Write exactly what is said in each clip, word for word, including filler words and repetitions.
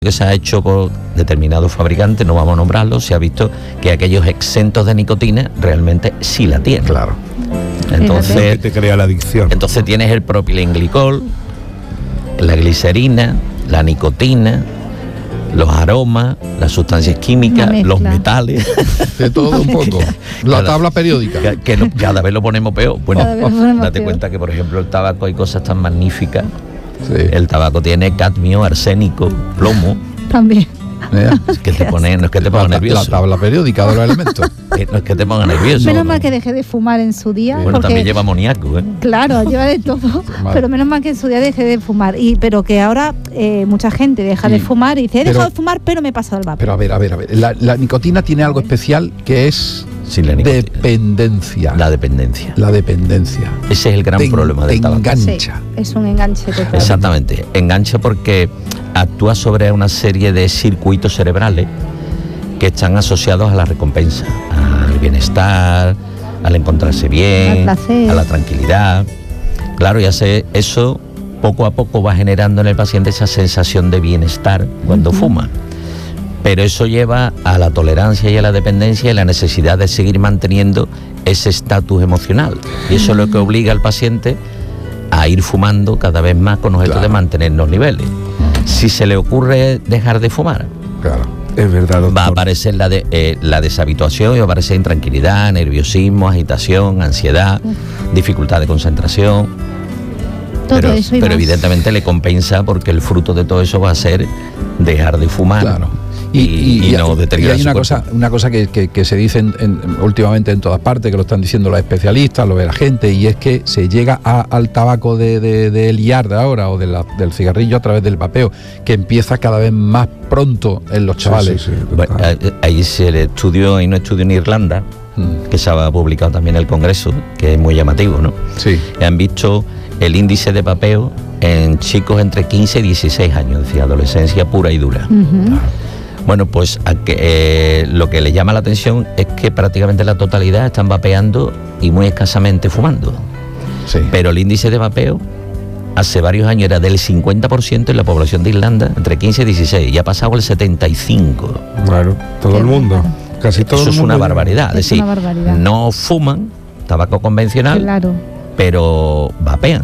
que se ha hecho por determinados fabricantes, no vamos a nombrarlos, se ha visto que aquellos exentos de nicotina realmente sí la tienen. Claro. Entonces, te crea la adicción. Entonces tienes el propilenglicol, la glicerina, la nicotina, los aromas, las sustancias químicas, los metales. De todo un poco. La cada, tabla periódica. Que, que no, cada vez lo ponemos peor. Bueno, date peor. cuenta que, por ejemplo, el tabaco hay cosas tan magníficas. Sí. El tabaco tiene cadmio, arsénico, plomo. También. Que te pone, no es que te ponga la, nervioso. La tabla periódica de los elementos. No es que te ponga nervioso. Menos ¿no? mal que dejé de fumar en su día. Bueno, porque, también lleva amoníaco, ¿eh? Claro, lleva de todo. Pero menos mal que en su día dejé de fumar. Y pero que ahora eh, mucha gente deja sí. de fumar y dice, he pero, dejado de fumar, pero me he pasado el vapor. Pero a ver, a ver, a ver. La, la nicotina tiene algo especial que es sí, la dependencia. La dependencia. La dependencia. Ese es el gran te, problema del te tabaco. engancha. Sí, es un enganche total. Exactamente. Engancha porque actúa sobre una serie de circuitos cerebrales que están asociados a la recompensa, al bienestar, al encontrarse bien, a la tranquilidad. Claro, y hace eso poco a poco va generando en el paciente esa sensación de bienestar cuando uh-huh. fuma. Pero eso lleva a la tolerancia y a la dependencia y la necesidad de seguir manteniendo ese estatus emocional. Y eso es lo que obliga al paciente a ir fumando cada vez más con objeto claro. de mantener los niveles. Si se le ocurre dejar de fumar, claro. Es verdad, doctor. Va a aparecer la, de, eh, la deshabituación y va a aparecer intranquilidad, nerviosismo, agitación, ansiedad, dificultad de concentración. Todo pero, eso y pero más. Evidentemente le compensa porque el fruto de todo eso va a ser dejar de fumar. Claro. Y, y, y, y no deteriorar y hay una cosa, una cosa que, que, que se dice en, en, últimamente en todas partes, que lo están diciendo los especialistas, lo ve la gente, y es que se llega a, al tabaco de, de, de liar de ahora o de la, del cigarrillo a través del vapeo, que empieza cada vez más pronto en los chavales. Sí, sí, sí, bueno, ahí se le estudió, hay un estudio en Irlanda, mm. que se ha publicado también en el Congreso, que es muy llamativo, ¿no? Sí. Que han visto el índice de vapeo en chicos entre quince y dieciséis años, es decir, adolescencia pura y dura. Uh-huh. Claro. Bueno, pues a que, eh, lo que le llama la atención es que prácticamente la totalidad están vapeando y muy escasamente fumando. Sí. Pero el índice de vapeo hace varios años era del cincuenta por ciento en la población de Irlanda, entre quince y dieciséis, y ha pasado al setenta y cinco por ciento. Claro, todo el mundo, casi todo Eso el mundo. es una barbaridad, es, es decir, una barbaridad. No fuman tabaco convencional, claro. pero vapean.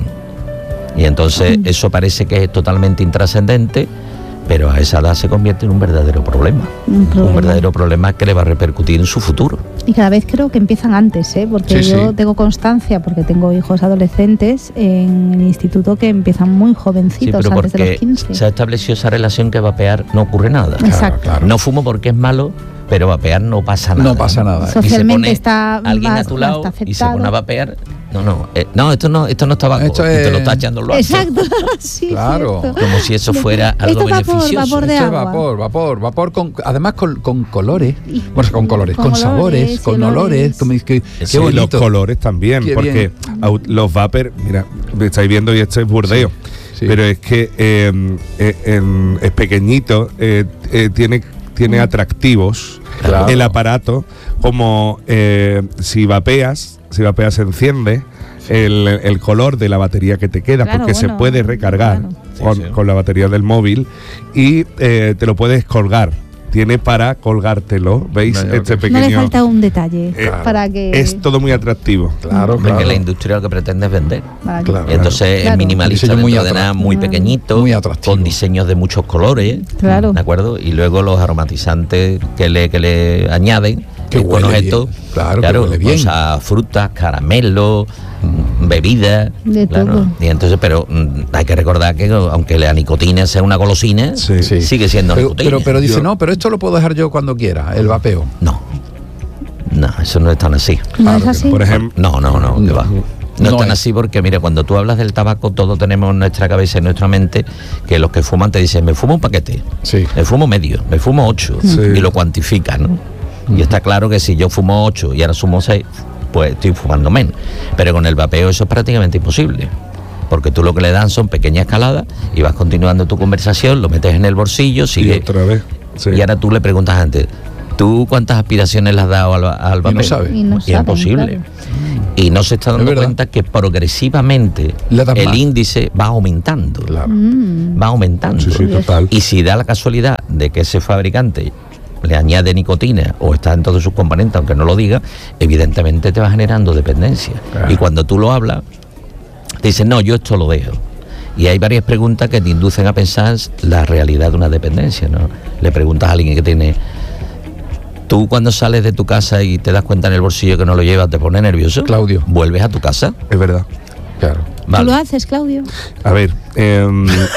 Y entonces mm. eso parece que es totalmente intrascendente, pero a esa edad se convierte en un verdadero problema. Un, problema. un verdadero problema que le va a repercutir en su futuro. Y cada vez creo que empiezan antes, ¿eh? Porque sí, yo sí. tengo constancia, porque tengo hijos adolescentes en el instituto que empiezan muy jovencitos, sí, antes de los quince. Se ha establecido esa relación que vapear no ocurre nada. Exacto. Claro, claro. No fumo porque es malo, pero vapear no pasa nada. No pasa nada. Socialmente está alguien más, a tu lado y se pone a vapear. No, no, eh, no, esto no, esto no es tabaco. Esto es... Y te lo está echando el vaso. Exacto, sí, claro. Cierto. Como si eso fuera algo esto beneficioso. Vapor, vapor de esto agua. es vapor, vapor, vapor con, además con, con colores, bueno, con colores, con, con olores, sabores, con olores, olores como, que, sí, qué bonito. Los colores también, qué porque bien. Los vapers, mira, me estáis viendo y esto es burdeo, sí, sí. Pero es que eh, eh, eh, es pequeñito, eh, eh, tiene, tiene atractivos, claro. El aparato, como eh, si vapeas, si vapeas se enciende. El, el color de la batería que te queda, claro, porque bueno, se puede recargar claro. con, sí, sí. con la batería del móvil y eh, te lo puedes colgar. Tiene para colgártelo, ¿veis? No, este no pequeño. le falta un detalle eh, para que. Es todo muy atractivo. Claro, Porque claro. la industria lo que pretende es vender. Vale. Claro, y entonces claro. es minimalista, muy dentro de nada, muy pequeñito, muy atractivo, con diseños de muchos colores, claro. ¿de acuerdo? Y luego los aromatizantes que le, que le añaden, que con objetos, claro, claro, que huele bien. O sea, frutas, caramelos, mm. bebidas, de claro. todo. Y entonces, pero mm, hay que recordar que aunque la nicotina sea una golosina, sí, sí. sigue siendo pero, nicotina. Pero, pero dice, yo, no, pero esto lo puedo dejar yo cuando quiera, el vapeo. No, no, eso no es tan así. ¿No claro es así? Por ejemplo, no, no, no, no, va. no, no no es tan es. así porque, mire, cuando tú hablas del tabaco, todos tenemos en nuestra cabeza, en nuestra mente, que los que fuman te dicen, me fumo un paquete, sí. me fumo medio, me fumo ocho, sí. y lo cuantifican, ¿no? Mm. Y está claro que si yo fumo ocho y ahora sumo seis, pues estoy fumando menos. Pero con el vapeo eso es prácticamente imposible. Porque tú lo que le dan son pequeñas escaladas y vas continuando tu conversación, lo metes en el bolsillo, sigue. Y otra vez. Sí. Y ahora tú le preguntas antes, ¿tú cuántas aspiraciones le has dado al, al vapeo? Y no sabe. Y no y es imposible. Claro. Y no se está dando cuenta que progresivamente el más. índice va aumentando. Claro. Mm. Va aumentando. Sí, sí, total. Y si da la casualidad de que ese fabricante le añade nicotina o está en todos sus componentes, aunque no lo diga, evidentemente te va generando dependencia. Claro. Y cuando tú lo hablas, te dicen, no, yo esto lo dejo. Y hay varias preguntas que te inducen a pensar la realidad de una dependencia, ¿no? Le preguntas a alguien que tiene... Tú cuando sales de tu casa y te das cuenta en el bolsillo que no lo llevas, ¿te pone nervioso? Claudio. ¿Vuelves a tu casa? Es verdad. Claro. Vale. ¿Tú lo haces, Claudio? A ver, eh,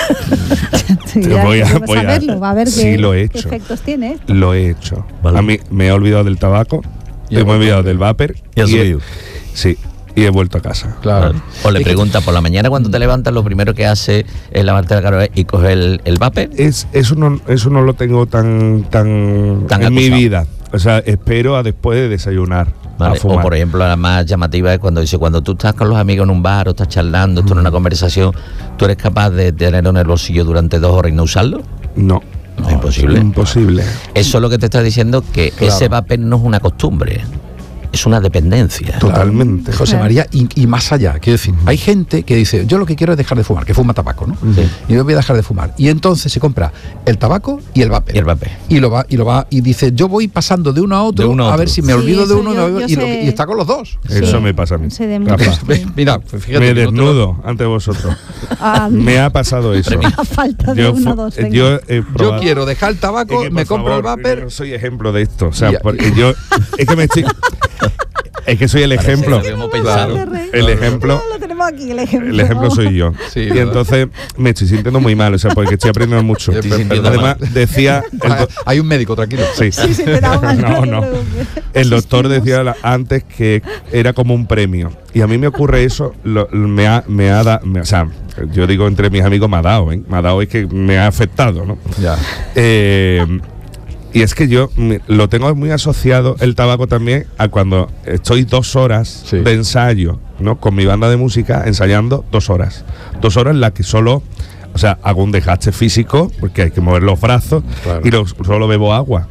sí, voy a, voy a, saberlo, a ver sí, qué, lo he hecho. qué efectos tiene esto. Lo he hecho. Vale. A mí me he olvidado del tabaco, y me he olvidado del vapor. ¿Y has subido? Sí. Y he vuelto a casa. Claro. O le pregunta por la mañana cuando te levantas, lo primero que hace es lavarte la cara y coger el, el vapor. Es, eso no, eso no lo tengo tan, tan, tan en acusado. Mi vida. O sea, espero a después de desayunar. Vale. A fumar. O por ejemplo, la más llamativa es cuando dice, cuando tú estás con los amigos en un bar o estás charlando, esto en una conversación, ¿tú eres capaz de tenerlo en el bolsillo durante dos horas y no usarlo? No. No, es imposible. Imposible. Eso es lo que te está diciendo, que claro. ese vapor no es una costumbre. Es una dependencia. Totalmente. José María, y, y más allá, quiero decir, hay gente que dice, yo lo que quiero es dejar de fumar, que fuma tabaco, ¿no? Sí. Y yo voy a dejar de fumar. Y entonces se compra el tabaco y el vapor. Y el vapor. Y lo va, y lo va, y dice, yo voy pasando de uno a otro, uno a, a ver si me sí, olvido de uno yo, yo y, lo, y está con los dos. Sí. Eso me pasa a mí. Mira, pues fíjate. Me desnudo no ante vosotros. Ah, me ha pasado eso. A falta de yo, uno, dos, yo, yo quiero dejar el tabaco, es que, me compro favor, el vapor. Yo soy ejemplo de esto. O sea, porque yo, es que me estoy... Es que soy el ejemplo. Claro, el ejemplo. No, lo tenemos aquí, el ejemplo. El ejemplo soy yo. Sí, y entonces me estoy sintiendo muy mal, o sea, porque estoy aprendiendo mucho. Además, mal. decía. El Hay un médico, tranquilo. Sí, sí, sí te da mal, no, no. El doctor decía antes que era como un premio. Y a mí me ocurre eso, lo, me ha, me ha dado. O sea, yo digo entre mis amigos, me ha dado, ¿eh? Me ha dado es que me ha afectado, ¿no? Ya. Eh. Y es que yo me, lo tengo muy asociado, el tabaco también, a cuando estoy dos horas sí. de ensayo, ¿no? Con mi banda de música, ensayando dos horas. Dos horas en las que solo, o sea, hago un desgaste físico, porque hay que mover los brazos, claro. y lo, solo bebo agua.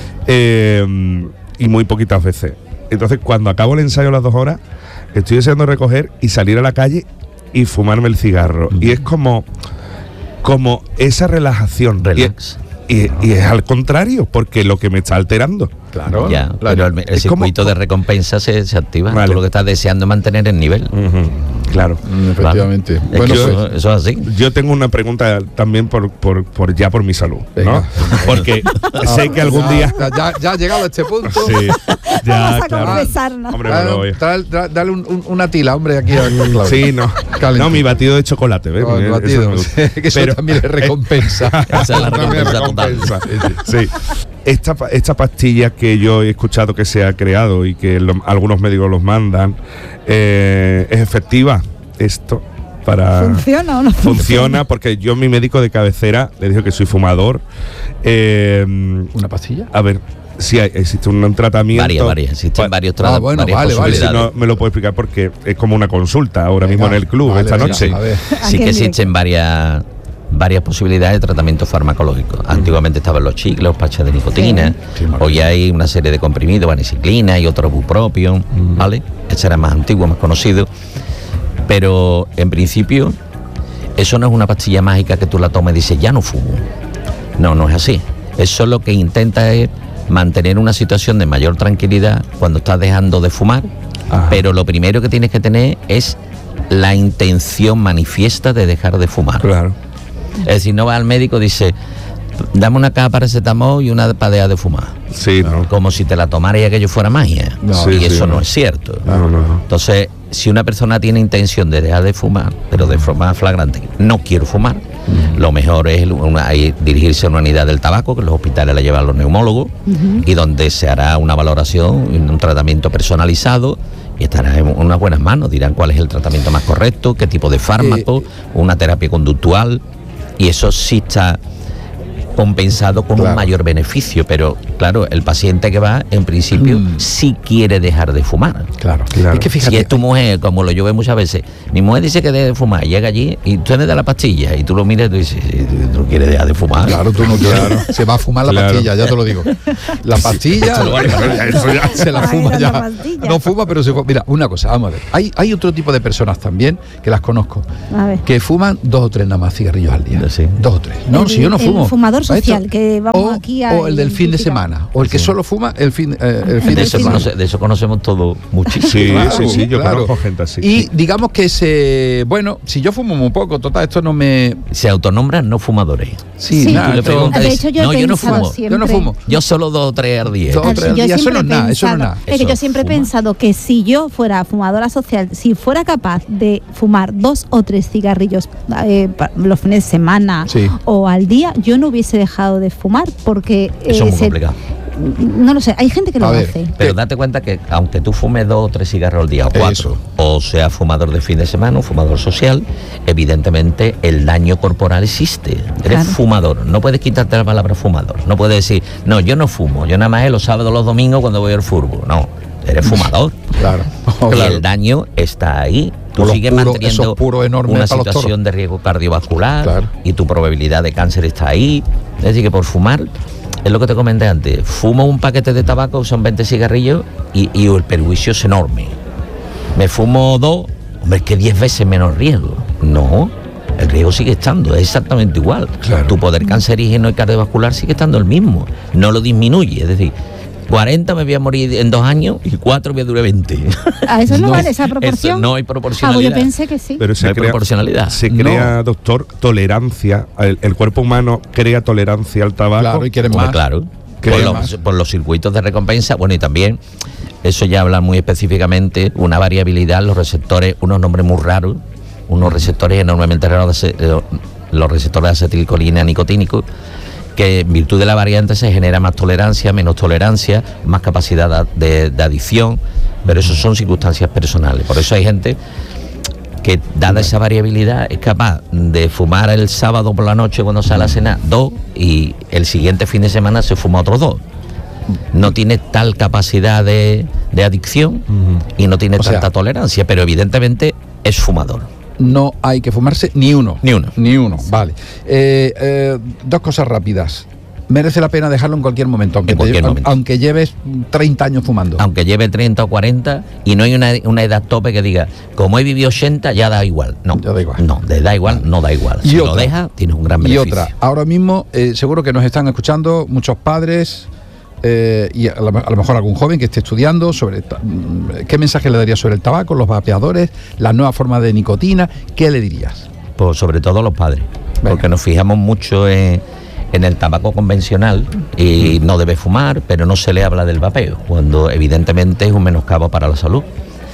Eh, y muy poquitas veces. Entonces, cuando acabo el ensayo a las dos horas, estoy deseando recoger y salir a la calle y fumarme el cigarro. Mm. Y es como, como esa relajación. Relax. Y, y es al contrario, porque lo que me está alterando. Claro, ya, claro. Pero el, el circuito como, de recompensa se, se activa. Vale. Tú lo que estás deseando es mantener el nivel. Uh-huh. Claro. Mm, efectivamente. Vale. Bueno, yo, pues, eso es así. Yo tengo una pregunta también por, por, por ya por mi salud, Venga. ¿no? Porque sé que algún día. Ya, ya, ya ha llegado a este punto. Sí. Ya, vamos a claro. confesarnos. Hombre, dale, dale, dale, dale un, un, una tila, hombre, aquí a Claudio. Sí, no. Calentito. No, mi batido de chocolate, ¿ves? No, el batido. Eso, que eso pero, también es recompensa. Esa es la recompensa total. Sí. Esta, esta pastilla que yo he escuchado que se ha creado y que lo, algunos médicos los mandan, eh, ¿es efectiva esto? Para ¿Funciona o no funciona? Funciona, porque yo, mi médico de cabecera, le dijo que soy fumador. Eh, ¿Una pastilla? A ver, sí, hay, existe un tratamiento. Varias, varias. Existen varios tratamientos. Ah, bueno, varias vale, vale. Si no, me lo puedo explicar porque es como una consulta ahora Venga, mismo en el club, vale, esta noche. A ver. Sí que existen varias... varias posibilidades de tratamiento farmacológico. Mm. Antiguamente estaban los chicles, los parches de nicotina, sí, sí, hoy hay una serie de comprimidos, vaniciclina y otros bupropion, mm. ¿vale? Este era más antiguo, más conocido. Pero en principio, eso no es una pastilla mágica que tú la tomes y dices, ya no fumo. No, no es así. Eso lo que intenta es mantener una situación de mayor tranquilidad cuando estás dejando de fumar, Ajá. pero lo primero que tienes que tener es la intención manifiesta de dejar de fumar. Claro. Es decir, no va al médico y dice, dame una caja de paracetamol y una para dejar de fumar. Sí, no. Como si te la tomara y aquello fuera magia. No, y sí, eso sí, no no es cierto. No, no. Entonces, si una persona tiene intención de dejar de fumar, pero de forma flagrante, no quiero fumar, uh-huh. lo mejor es una, dirigirse a una unidad del tabaco, que en los hospitales la llevan los neumólogos, uh-huh. y donde se hará una valoración, un tratamiento personalizado, y estará en unas buenas manos. Dirán cuál es el tratamiento más correcto, qué tipo de fármaco, eh, una terapia conductual. Y eso sí está compensado con claro. un mayor beneficio, pero claro, el paciente que va, en principio, mm. sí quiere dejar de fumar. Claro, claro. Es que fíjate, si es tu mujer, como lo yo veo muchas veces, mi mujer dice que deje de fumar, llega allí y tú le das la pastilla y tú lo miras y tú dices, ¿tú no quieres dejar de fumar? Claro, tú no quieres. Claro. Se va a fumar la claro. pastilla, ya te lo digo. La pastilla, eso ya se la fuma ya. No fuma, pero se fuma. Mira, una cosa, vamos a ver. Hay, hay otro tipo de personas también, que las conozco, que fuman dos o tres nada más cigarrillos al día. Sí. Dos o tres. No, el, si yo no fumo. El fumador social, que vamos o, aquí a... O el del fin de semana, o el que sí. solo fuma el fin, eh, el fin de, de semana. Conoce, de eso conocemos todo muchísimo. Sí, claro, sí, sí, yo claro. conozco gente así. Y digamos que se... Bueno, si yo fumo muy poco, total, esto no me... Se autonombran no fumadores. Sí, sí. Nada, esto, de hecho yo, no, yo no fumo. Siempre. Yo no fumo. Yo solo dos o tres al día. Dos o tres al día, eso no es nada, eso no es nada. Es que yo siempre fuma. he pensado que si yo fuera fumadora social, si fuera capaz de fumar dos o tres cigarrillos eh, los fines de semana sí. o al día, yo no hubiese dejado de fumar porque... Eh, eso es muy se, complicado. No lo sé, hay gente que lo ver, hace. Pero date cuenta que aunque tú fumes dos o tres cigarros al día o cuatro, eso. o sea fumador de fin de semana, un fumador social, evidentemente el daño corporal existe. Eres claro. fumador, no puedes quitarte la palabra fumador. No puedes decir, no, yo no fumo, yo nada más es los sábados o los domingos cuando voy al fútbol. No, eres fumador. Claro. Oh, y claro. el daño está ahí. Tú sigues puro, manteniendo una situación de riesgo cardiovascular claro. y tu probabilidad de cáncer está ahí. Es decir, que por fumar... Es lo que te comenté antes, fumo un paquete de tabaco, son veinte cigarrillos y, y el perjuicio es enorme. Me fumo dos, hombre, es que diez veces menos riesgo. No, el riesgo sigue estando, es exactamente igual. Claro. Tu poder cancerígeno y cardiovascular sigue estando el mismo, no lo disminuye. Es decir, cuarenta me voy a morir en dos años y cuatro voy a durar veinte. ¿A eso no, no vale esa proporción? Eso, no hay proporcionalidad. Ah, yo pensé que sí. Pero se no hay crea, proporcionalidad. Se crea, no. doctor, tolerancia. El, el cuerpo humano crea tolerancia al tabaco. Claro, y quiere más. Claro, por los, por los circuitos de recompensa. Bueno, y también, eso ya habla muy específicamente, una variabilidad, los receptores, unos nombres muy raros, unos receptores enormemente raros, los receptores de acetilcolina nicotínicos, que en virtud de la variante se genera más tolerancia, menos tolerancia, más capacidad de, de adicción, pero eso son circunstancias personales. Por eso hay gente que, dada esa variabilidad, es capaz de fumar el sábado por la noche cuando sale a cenar dos y el siguiente fin de semana se fuma otros dos. No tiene tal capacidad de, de adicción uh-huh. y no tiene o tanta sea, tolerancia, pero evidentemente es fumador. No hay que fumarse ni uno. Ni uno. Ni uno, vale. Eh, eh, dos cosas rápidas. Merece la pena dejarlo en cualquier momento, aunque, en cualquier te, momento. aunque lleves treinta años fumando. Aunque lleve treinta o cuarenta y no hay una, una edad tope que diga, como he vivido ochenta, ya da igual. No, ya da igual. No, de da igual, no da igual. Si y lo otra, dejas, tienes un gran beneficio. Y otra, ahora mismo, eh, seguro que nos están escuchando muchos padres... Eh, y a lo, a lo mejor algún joven que esté estudiando sobre qué mensaje le darías sobre el tabaco, los vapeadores, las nuevas formas de nicotina, ¿qué le dirías? Pues sobre todo a los padres, Venga. porque nos fijamos mucho en, en el tabaco convencional y mm. no debe fumar, pero no se le habla del vapeo, cuando evidentemente es un menoscabo para la salud.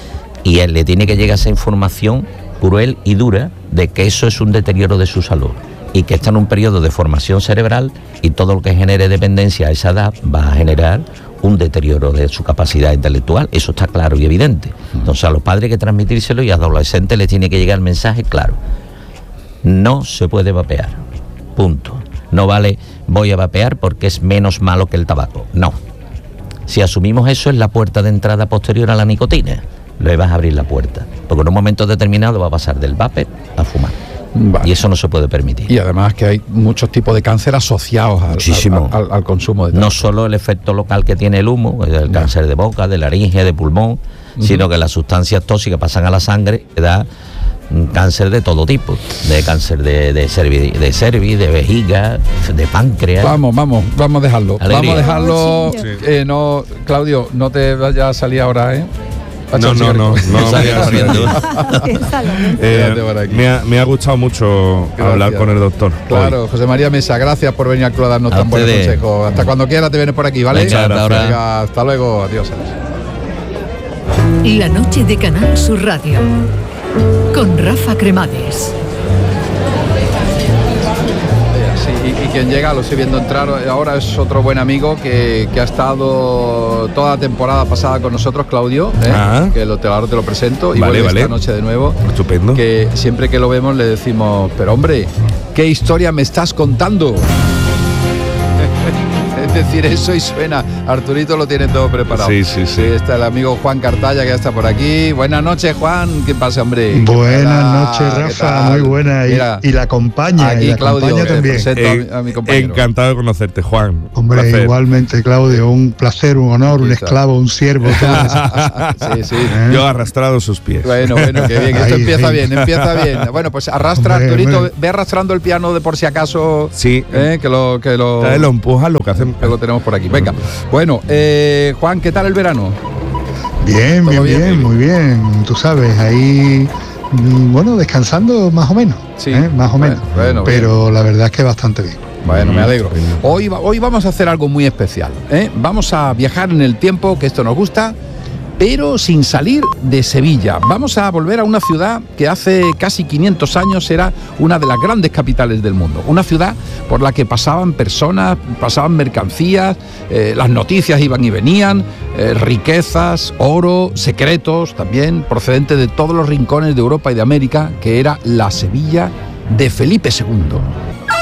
Y él le tiene que llegar esa información cruel y dura de que eso es un deterioro de su salud y que está en un periodo de formación cerebral y todo lo que genere dependencia a esa edad va a generar un deterioro de su capacidad intelectual, eso está claro y evidente. Entonces a los padres hay que transmitírselo y a los adolescentes les tiene que llegar el mensaje claro. No se puede vapear, punto. No vale voy a vapear porque es menos malo que el tabaco, no. Si asumimos eso es la puerta de entrada posterior a la nicotina, le vas a abrir la puerta, porque en un momento determinado va a pasar del vape a fumar. Vale. Y eso no se puede permitir. Y además que hay muchos tipos de cáncer asociados al, al, al, al consumo de tabaco. No solo el efecto local que tiene el humo, el no. cáncer de boca, de laringe, de pulmón, uh-huh. sino que las sustancias tóxicas pasan a la sangre y da cáncer de todo tipo, de cáncer de, de, cervi, de cervi, de vejiga, de páncreas. Vamos, vamos, vamos a dejarlo. Alegría. Vamos a dejarlo. Sí. Eh, no, Claudio, no te vayas a salir ahora, ¿eh? No, no, no, no, no eh, me, ha, me ha gustado mucho gracias. hablar con el doctor. Claro, hoy. José María Mesa, gracias por venir aquí a darnos a tan buenos consejos. Hasta cuando quieras te vienes por aquí, ¿vale? Venga, Venga, hasta luego, adiós. La noche de Canal Sur Radio con Rafa Cremades. Y, y quien llega, lo estoy viendo entrar ahora, es otro buen amigo que, que ha estado toda la temporada pasada con nosotros, Claudio, ¿eh? ah. que lo, te, ahora te lo presento y vale, vuelve vale. esta noche de nuevo. Estupendo. Que siempre que lo vemos le decimos, pero hombre, ¿qué historia me estás contando? decir eso y suena. Arturito lo tiene todo preparado. Sí, sí, sí. sí está el amigo Juan Cartalla, que ya está por aquí. Buenas noches, Juan. ¿Qué pasa, hombre? Buenas noches, Rafa. Muy buena. Y, Mira, y la acompaña. Aquí, y la Claudio, acompaña también. Eh, a, mi, a mi compañero. Encantado de conocerte, Juan. Hombre, placer. Igualmente, Claudio. Un placer, un honor, un esclavo, un siervo. sí, sí. ¿Eh? Yo arrastrado sus pies. Bueno, bueno, qué bien. Esto ahí, empieza ahí. bien, empieza bien. Bueno, pues arrastra, hombre, Arturito, hombre. Ve arrastrando el piano de por si acaso. Sí. Eh, que lo, que lo, lo empuja, lo que hacen. Que lo tenemos por aquí. Venga. Bueno, eh, Juan, ¿qué tal el verano? Bien, bien, bien, bien, muy bien. Tú sabes, ahí, bueno, descansando más o menos. Sí. ¿eh? Más o bueno, menos. Bueno, pero bien. La verdad es que bastante bien. Bueno, me alegro. Hoy, hoy vamos a hacer algo muy especial. ¿eh? Vamos a viajar en el tiempo, que esto nos gusta, pero sin salir de Sevilla. Vamos a volver a una ciudad que hace casi quinientos años era una de las grandes capitales del mundo. Una ciudad por la que pasaban personas, pasaban mercancías, eh, las noticias iban y venían, eh, riquezas, oro, secretos también, procedentes de todos los rincones de Europa y de América, que era la Sevilla de Felipe segundo.